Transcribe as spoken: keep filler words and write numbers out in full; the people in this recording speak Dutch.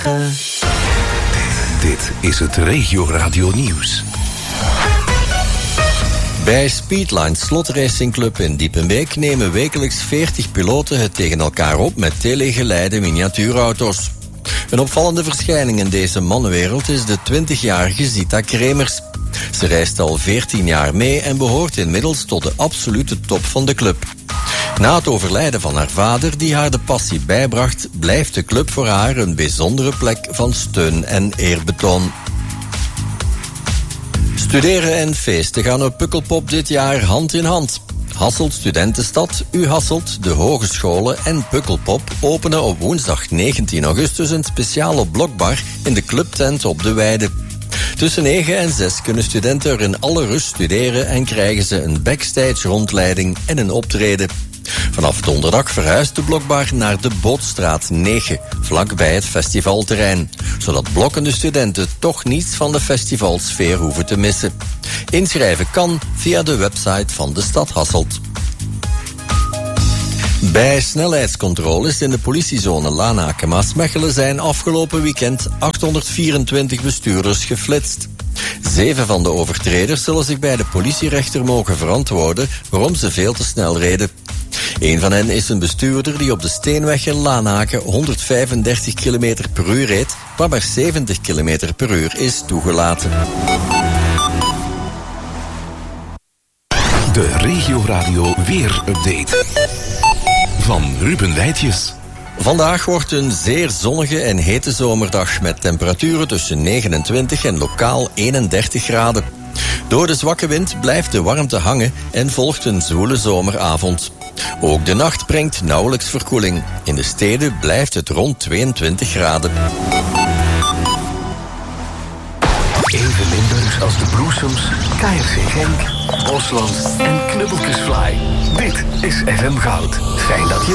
Dit is het Regio Radio Nieuws. Bij Speedline Slot Racing Club in Diepenbeek nemen wekelijks veertig piloten het tegen elkaar op met telegeleide miniatuurauto's. Een opvallende verschijning in deze mannenwereld is de twintigjarige Zita Kremers. Ze reist al veertien jaar mee en behoort inmiddels tot de absolute top van de club. Na het overlijden van haar vader, die haar de passie bijbracht, blijft de club voor haar een bijzondere plek van steun en eerbetoon. Studeren en feesten gaan op Pukkelpop dit jaar hand in hand. Hasselt Studentenstad, U Hasselt, de hogescholen en Pukkelpop openen op woensdag negentien augustus een speciale blokbar in de clubtent op de Weide. Tussen negen en zes kunnen studenten er in alle rust studeren en krijgen ze een backstage rondleiding en een optreden. Vanaf donderdag verhuist de blokbar naar de Bootstraat negen, vlakbij het festivalterrein, zodat blokkende studenten toch niets van de festivalsfeer hoeven te missen. Inschrijven kan via de website van de stad Hasselt. Bij snelheidscontroles in de politiezone Lanaken-Maasmechelen zijn afgelopen weekend achthonderdvierentwintig bestuurders geflitst. Zeven van de overtreders zullen zich bij de politierechter mogen verantwoorden waarom ze veel te snel reden. Een van hen is een bestuurder die op de Steenweg in Lanaken honderdvijfendertig kilometer per uur reed, waar maar zeventig kilometer per uur is toegelaten. De Regio Radio Weer-update van Ruben Wijtjes. Vandaag wordt een zeer zonnige en hete zomerdag met temperaturen tussen negenentwintig en lokaal eenendertig graden. Door de zwakke wind blijft de warmte hangen en volgt een zwoele zomeravond. Ook de nacht brengt nauwelijks verkoeling. In de steden blijft het rond tweeëntwintig graden. Even Limburgs als de Bloesems, K R C Genk, Bosland en Knubbeltjesfly. Dit is F M Goud. Fijn dat je